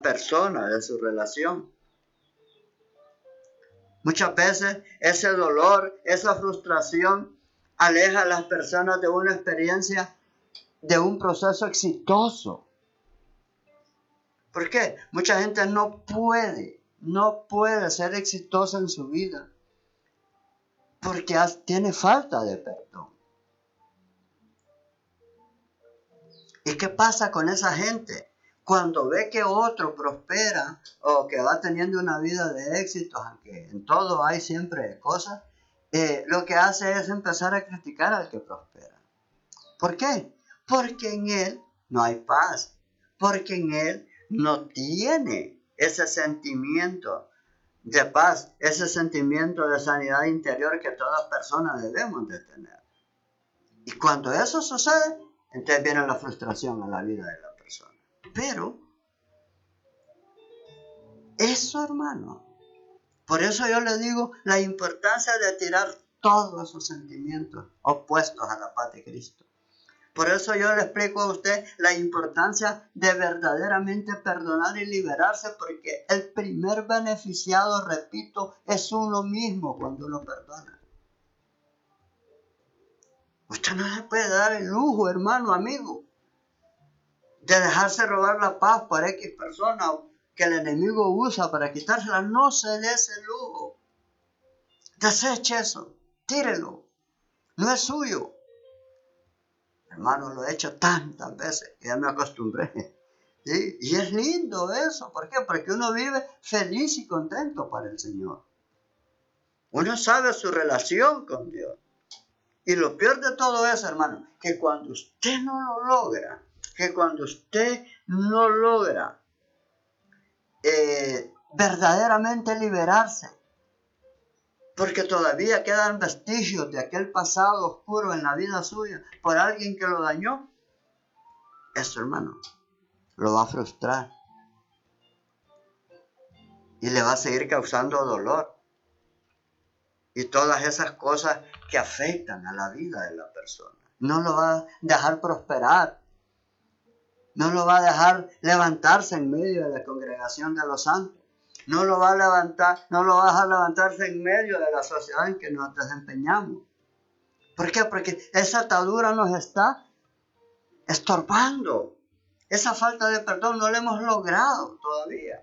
persona, de su relación. Muchas veces ese dolor, esa frustración aleja a las personas de una experiencia, de un proceso exitoso. ¿Por qué? Mucha gente no puede ser exitosa en su vida porque tiene falta de perdón. ¿Y qué pasa con esa gente? Cuando ve que otro prospera o que va teniendo una vida de éxito, aunque en todo hay siempre cosas, lo que hace es empezar a criticar al que prospera. ¿Por qué? Porque en él no hay paz, porque en él no tiene ese sentimiento de paz, ese sentimiento de sanidad interior que todas personas debemos de tener. Y cuando eso sucede, entonces viene la frustración a la vida de la persona. Pero eso, hermano, por eso yo le digo la importancia de tirar todos esos sentimientos opuestos a la paz de Cristo. Por eso yo le explico a usted la importancia de verdaderamente perdonar y liberarse, porque el primer beneficiado, repito, es uno mismo cuando uno perdona. Usted no se puede dar el lujo, hermano, amigo, de dejarse robar la paz por X persona que el enemigo usa para quitársela. No se dé ese lujo. Deseche eso, tírelo. No es suyo. Hermano, lo he hecho tantas veces que ya me acostumbré. ¿Sí? Y es lindo eso. ¿Por qué? Porque uno vive feliz y contento para el Señor. Uno sabe su relación con Dios. Y lo peor de todo eso, hermano, que cuando usted no lo logra, verdaderamente liberarse, porque todavía quedan vestigios de aquel pasado oscuro en la vida suya por alguien que lo dañó, eso, hermano, lo va a frustrar y le va a seguir causando dolor y todas esas cosas que afectan a la vida de la persona. No lo va a dejar prosperar, no lo va a dejar levantarse en medio de la congregación de los santos, no lo va a dejar levantarse en medio de la sociedad en que nos desempeñamos. ¿Por qué? Porque esa atadura nos está estorbando. Esa falta de perdón no la hemos logrado todavía,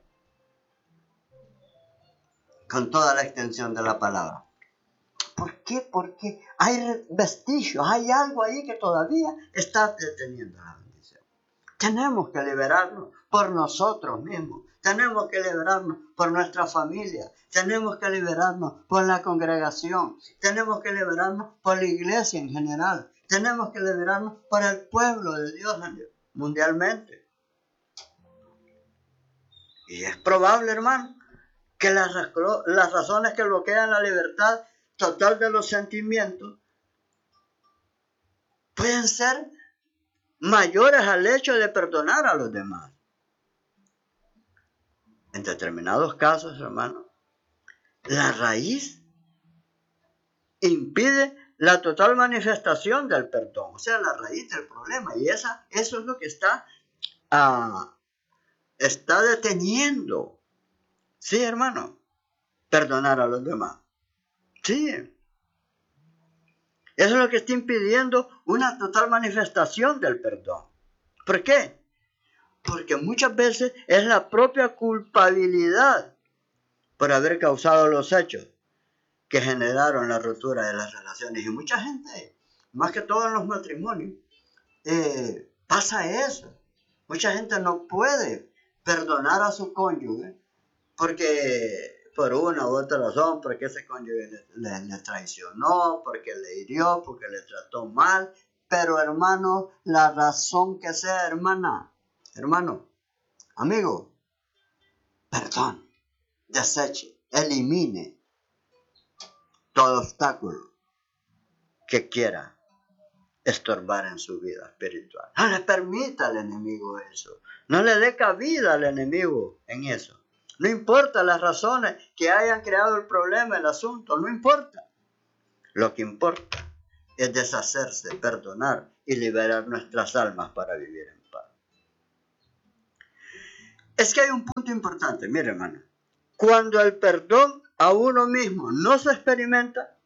con toda la extensión de la palabra. ¿Por qué? Porque hay vestigios, hay algo ahí que todavía está deteniendo la bendición. Tenemos que liberarnos por nosotros mismos. Tenemos que liberarnos por nuestra familia. Tenemos que liberarnos por la congregación. Tenemos que liberarnos por la iglesia en general. Tenemos que liberarnos por el pueblo de Dios mundialmente. Y es probable, hermano, que las razones que bloquean la libertad total de los sentimientos pueden ser mayores al hecho de perdonar a los demás. En determinados casos, hermano, la raíz impide la total manifestación del perdón, o sea, la raíz del problema. Y eso es lo que está deteniendo, sí, hermano, perdonar a los demás. Sí. Eso es lo que está impidiendo una total manifestación del perdón. ¿Por qué? Porque muchas veces es la propia culpabilidad por haber causado los hechos que generaron la ruptura de las relaciones. Y mucha gente, más que todo en los matrimonios, pasa eso. Mucha gente no puede perdonar a su cónyuge porque por una u otra razón, porque ese cónyuge le traicionó, porque le hirió, porque le trató mal. Pero hermano, la razón que sea, hermano, amigo, perdón, deseche, elimine todo obstáculo que quiera estorbar en su vida espiritual. No le permita al enemigo eso. No le dé cabida al enemigo en eso. No importa las razones que hayan creado el problema, el asunto, no importa. Lo que importa es deshacerse, perdonar y liberar nuestras almas para vivir en paz. Es que hay un punto importante, mire hermano. Cuando el perdón a uno mismo no se experimenta,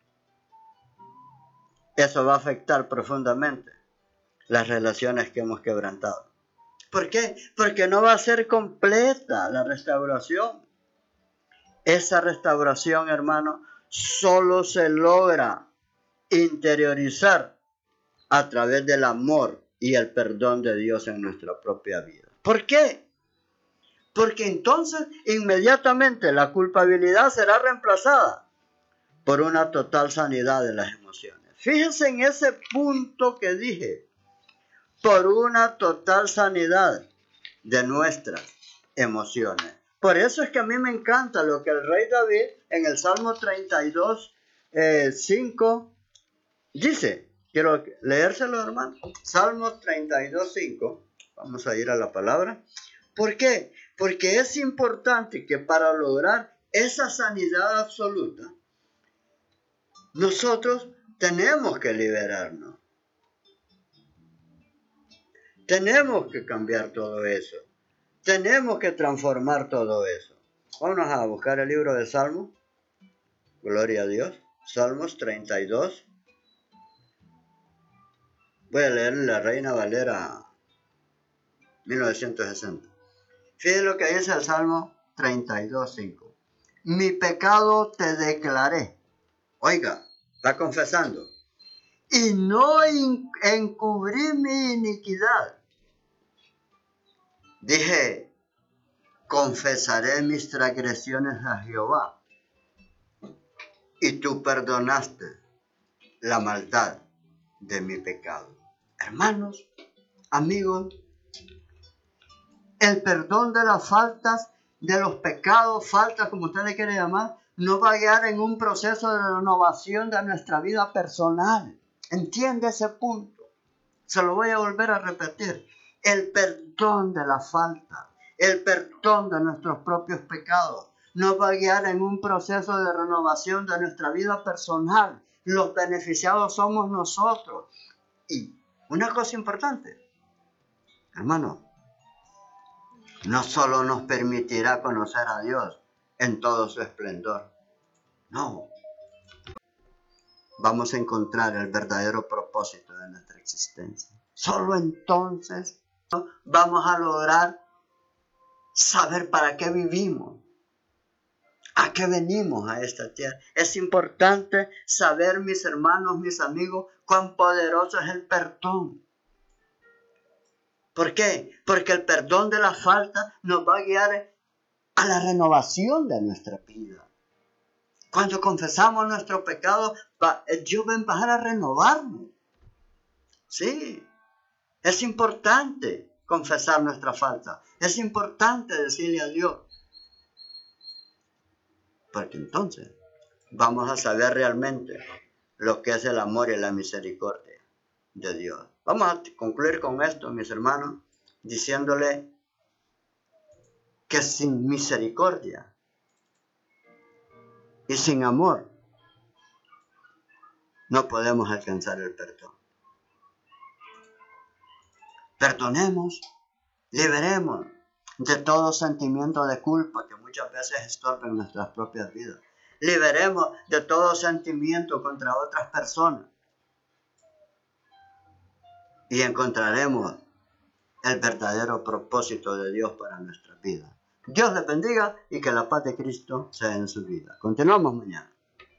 eso va a afectar profundamente las relaciones que hemos quebrantado. ¿Por qué? Porque no va a ser completa la restauración. Esa restauración, hermano, solo se logra interiorizar a través del amor y el perdón de Dios en nuestra propia vida. ¿Por qué? Porque entonces inmediatamente la culpabilidad será reemplazada por una total sanidad de las emociones. Fíjense en ese punto que dije, por una total sanidad de nuestras emociones. Por eso es que a mí me encanta lo que el rey David en el Salmo 32, 5 dice. Quiero leérselo, hermano. Salmo 32, 5. Vamos a ir a la palabra. ¿Por qué? Porque es importante que para lograr esa sanidad absoluta, nosotros tenemos que liberarnos. Tenemos que cambiar todo eso. Tenemos que transformar todo eso. Vámonos a buscar el libro de Salmos. Gloria a Dios. Salmos 32. Voy a leer la Reina Valera 1960. Fíjense lo que dice el Salmo 32, 5. Mi pecado te declaré. Oiga, está confesando. Y no encubrí mi iniquidad. Dije, confesaré mis transgresiones a Jehová. Y tú perdonaste la maldad de mi pecado. Hermanos, amigos, el perdón de las faltas, de los pecados, faltas, como usted le quiere llamar, nos va a guiar en un proceso de renovación de nuestra vida personal. ¿Entiende ese punto? Se lo voy a volver a repetir. El perdón de las faltas, el perdón de nuestros propios pecados, nos va a guiar en un proceso de renovación de nuestra vida personal. Los beneficiados somos nosotros. Y una cosa importante, hermano, no solo nos permitirá conocer a Dios en todo su esplendor. No. Vamos a encontrar el verdadero propósito de nuestra existencia. Solo entonces vamos a lograr saber para qué vivimos. ¿A qué venimos a esta tierra? Es importante saber, mis hermanos, mis amigos, cuán poderoso es el perdón. ¿Por qué? Porque el perdón de la falta nos va a guiar a la renovación de nuestra vida. Cuando confesamos nuestro pecado, Dios va a empezar a renovarnos. Sí, es importante confesar nuestra falta. Es importante decirle a Dios. Porque entonces vamos a saber realmente lo que es el amor y la misericordia de Dios. Vamos a concluir con esto, mis hermanos, diciéndole que sin misericordia y sin amor no podemos alcanzar el perdón. Perdonemos, liberemos de todo sentimiento de culpa que muchas veces estorben nuestras propias vidas. Liberemos de todo sentimiento contra otras personas. Y encontraremos el verdadero propósito de Dios para nuestra vida. Dios les bendiga y que la paz de Cristo sea en su vida. Continuamos mañana.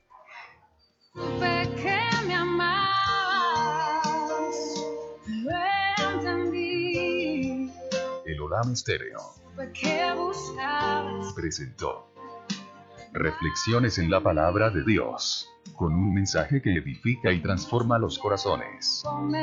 Supe que me amabas, lo entendí. El Olam Estéreo Supe que buscabas. presentó Reflexiones en la Palabra de Dios, con un mensaje que edifica y transforma los corazones.